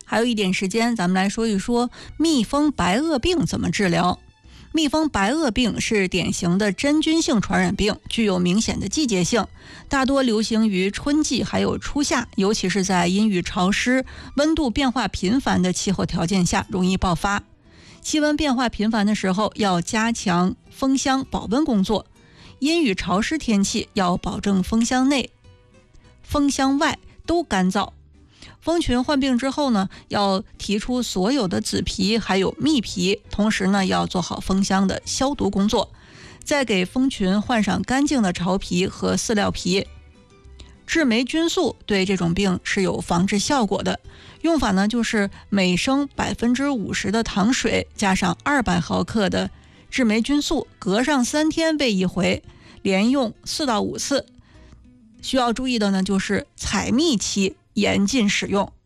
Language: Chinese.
还有一点时间，咱们来说一说蜜蜂白垩病怎么治疗。蜜蜂白垩病是典型的真菌性传染病，具有明显的季节性，大多流行于春季还有初夏，尤其是在阴雨潮湿、温度变化频繁的气候条件下容易爆发。气温变化频繁的时候，要加强蜂箱保温工作。阴雨潮湿天气要保证蜂箱内、蜂箱外都干燥。蜂群患病之后呢，要提出所有的子皮还有蜜皮，同时呢要做好蜂箱的消毒工作，再给蜂群换上干净的巢皮和饲料皮。治霉菌素对这种病是有防治效果的，用法呢就是每升50%的糖水加上200毫克的治霉菌素，隔上3天喂一回，连用4到5次。需要注意的呢就是采蜜期严禁使用。